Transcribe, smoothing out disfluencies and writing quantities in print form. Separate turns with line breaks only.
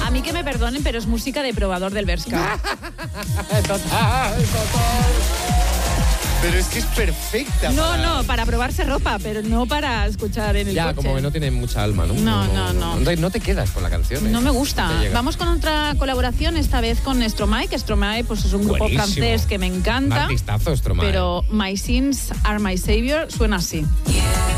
A mí que me perdonen, pero es música de probador del Bershka.
Total. Pero es que es perfecta.
No, para probarse ropa, pero no para escuchar en el
Ya,
coche.
como que no tiene mucha alma, ¿no?
No.
No te quedas con la canción.
No me gusta.
No te llega.
Vamos con otra colaboración, esta vez con Stromae, que Stromae pues, es un grupo
Buenísimo.
francés que me encanta.
Un artistazo, Stromae.
Pero My Sins Are My Savior suena así.